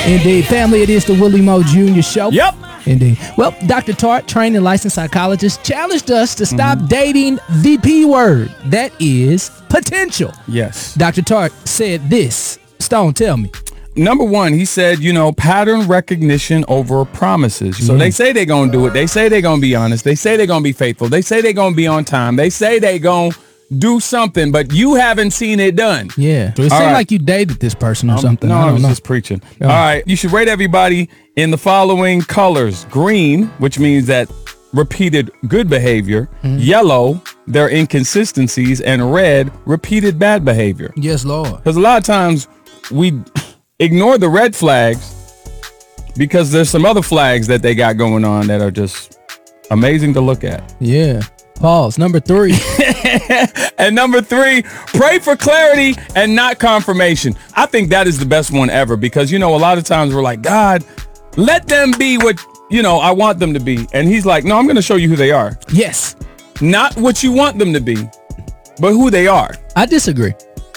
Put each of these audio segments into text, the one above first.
Indeed. Family, it is the Willie Moe Jr. Show. Yep. Indeed. Well, Dr. Tart, trained and licensed psychologist, challenged us to stop dating the P word. That is potential. Yes. Dr. Tart said this. Stone, tell me. Number one, he said, pattern recognition over promises. So they say they're going to do it. They say they're going to be honest. They say they're going to be faithful. They say they're going to be on time. They say they're going to do something, but you haven't seen it done. Yeah. So it seemed like you dated this person or something. No, I I don't was know. just preaching. All right. You should rate everybody in the following colors. Green, which means that repeated good behavior. Yellow, their inconsistencies. And red, repeated bad behavior. Yes, Lord. Because a lot of times we ignore the red flags because there's some other flags that they got going on that are just amazing to look at. Yeah. Pause. Number 3. And number 3, pray for clarity and not confirmation. I think that is the best one ever because, a lot of times we're like, God, let them be what, I want them to be. And he's like, no, I'm going to show you who they are. Yes. Not what you want them to be, but who they are. I disagree.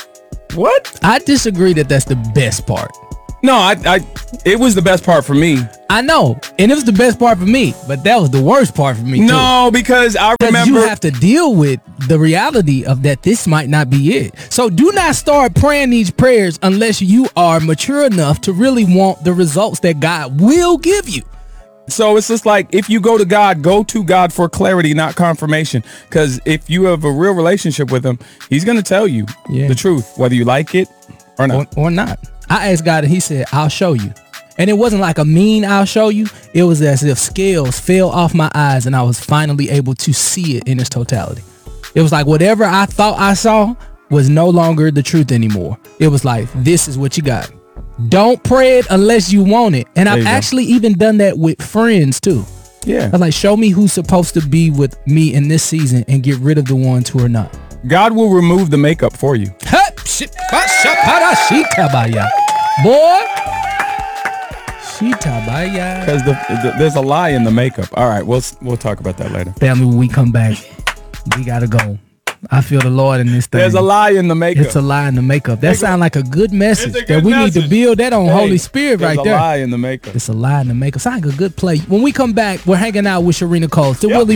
What? I disagree that that's the best part. No, it was the best part for me. I know, and it was the best part for me, but that was the worst part for me too. No, because I remember you have to deal with the reality of that this might not be it. So do not start praying these prayers unless you are mature enough to really want the results that God will give you. So it's just like, if you go to God for clarity, not confirmation. Because if you have a real relationship with him, he's going to tell you the truth, whether you like it or not. Or not. I asked God and he said, I'll show you. And it wasn't like a mean I'll show you. It was as if scales fell off my eyes and I was finally able to see it in its totality. It was like whatever I thought I saw was no longer the truth anymore. It was like, this is what you got. Don't pray it unless you want it. And I've actually even done that with friends too. Yeah. I was like, show me who's supposed to be with me in this season and get rid of the ones who are not. God will remove the makeup for you. Boy. Shitabaya. Because there's a lie in the makeup. All right, we'll talk about that later. Family, when we come back, we gotta go. I feel the Lord in this thing. There's a lie in the makeup. It's a lie in the makeup. That sounds like a good message. It's a that good we message. need to build that on Holy Spirit right there. There's a lie in the makeup. It's a lie in the makeup. Sounds like a good play. When we come back, we're hanging out with Sharina Cole. Still Yep. Willie